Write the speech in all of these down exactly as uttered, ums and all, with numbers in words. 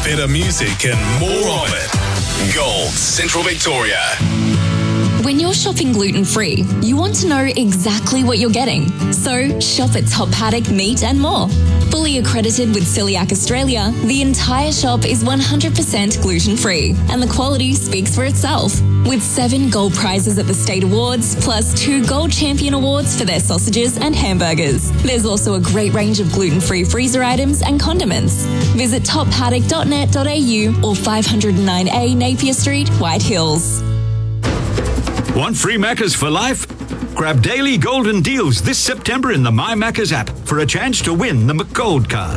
better music and more of it. Gold Central Victoria. When you're shopping gluten-free, you want to know exactly what you're getting. So shop at Top Paddock Meat and More. Fully accredited with Celiac Australia, the entire shop is one hundred percent gluten-free, and the quality speaks for itself. With seven gold prizes at the State Awards, plus two gold champion awards for their sausages and hamburgers. There's also a great range of gluten-free freezer items and condiments. Visit top paddock dot net dot a u or five oh nine A Napier Street, White Hills. Want free Maccas for life? Grab daily golden deals this September in the My Maccas app for a chance to win the McGold card.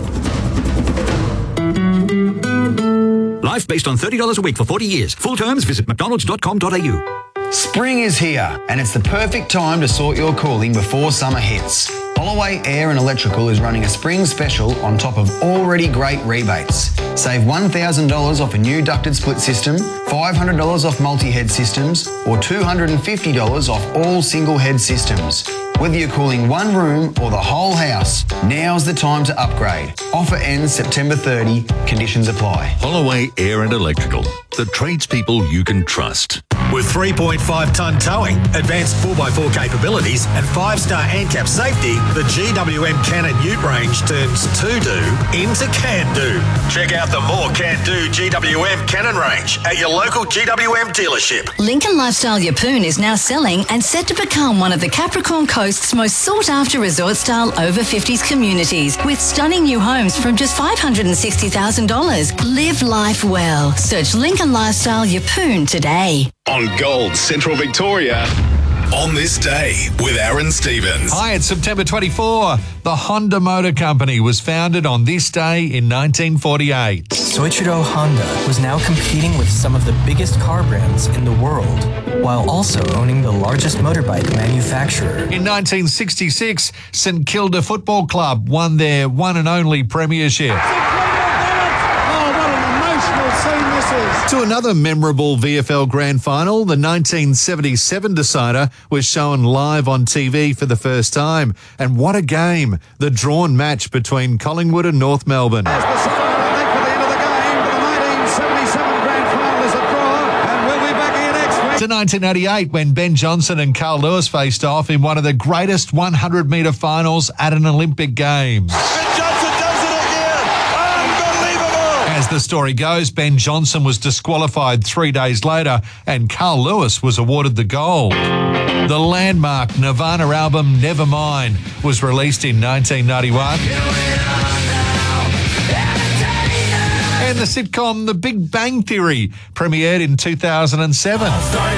Life based on thirty dollars a week for forty years. Full terms, visit mcdonalds dot com dot a u. Spring is here, and it's the perfect time to sort your cooling before summer hits. Holloway Air and Electrical is running a spring special on top of already great rebates. Save one thousand dollars off a new ducted split system, five hundred dollars off multi-head systems, or two hundred fifty dollars off all single-head systems. Whether you're cooling one room or the whole house, now's the time to upgrade. Offer ends September thirtieth. Conditions apply. Holloway Air and Electrical, the tradespeople you can trust. With three point five tonne towing, advanced four by four capabilities and five star ANCAP safety, the G W M Cannon Ute range turns to-do into can-do. Check out the more can-do G W M Cannon range at your local G W M dealership. Lincoln Lifestyle Yeppoon is now selling and set to become one of the Capricorn Coast's most sought-after resort-style over fifties communities, with stunning new homes from just five hundred sixty thousand dollars. Live life well. Search Lincoln Lifestyle Yeppoon today. On Gold Central Victoria, on this day with Aaron Stevens. Hi, it's September twenty-fourth. The Honda Motor Company was founded on this day in nineteen forty-eight. Soichiro Honda was now competing with some of the biggest car brands in the world, while also owning the largest motorbike manufacturer. In nineteen sixty-six, St Kilda Football Club won their one and only premiership. To another memorable V F L Grand Final, the nineteen seventy-seven decider was shown live on T V for the first time. And what a game, the drawn match between Collingwood and North Melbourne. As the final, I think, for the end of the game, the nineteen seventy-seven Grand Final is a draw, and we'll be back here next week. To nineteen eighty-eight, when Ben Johnson and Carl Lewis faced off in one of the greatest hundred metre finals at an Olympic Games. As the story goes, Ben Johnson was disqualified three days later and Carl Lewis was awarded the gold. The landmark Nirvana album Nevermind was released in nineteen ninety-one. And the sitcom The Big Bang Theory premiered in two thousand seven.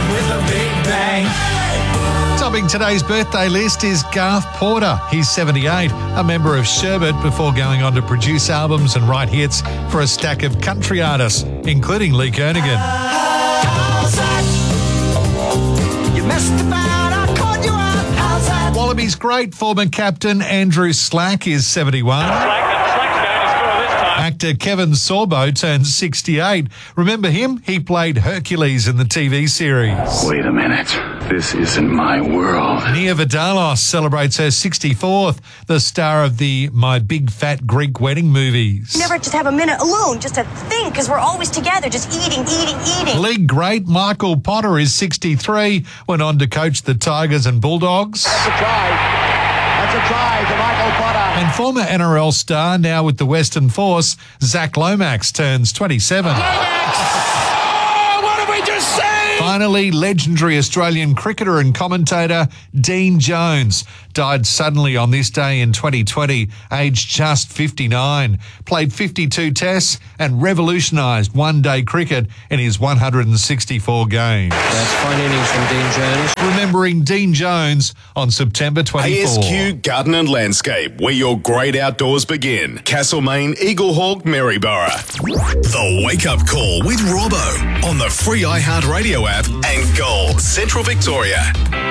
Topping today's birthday list is Garth Porter. He's seventy-eight, a member of Sherbet before going on to produce albums and write hits for a stack of country artists, including Lee Kernaghan. You messed about, I caught you out. How's that? Wallabies great former captain Andrew Slack is seventy-one. Actor Kevin Sorbo turns sixty-eight. Remember him? He played Hercules in the T V series. Wait a minute. This isn't my world. Nia Vardalos celebrates her sixty-fourth, the star of the My Big Fat Greek Wedding movies. You never just have a minute alone just to think, because we're always together, just eating, eating, eating. League great Michael Potter is sixty-three, went on to coach the Tigers and Bulldogs. That's a try. That's a try for Michael Potter. And former N R L star, now with the Western Force, Zach Lomax turns twenty-seven. Oh, what have we just seen? Finally, legendary Australian cricketer and commentator Dean Jones died suddenly on this day in twenty twenty, aged just fifty-nine. Played fifty-two tests and revolutionised one-day cricket in his one hundred sixty-four games. That's fine innings from Dean Jones. Remembering Dean Jones on September twenty-fourth. A S Q Garden and Landscape, where your great outdoors begin. Castlemaine, Eaglehawk, Maryborough. The Wake Up Call with Robbo on the free iHeartRadio app and Gold Central Victoria.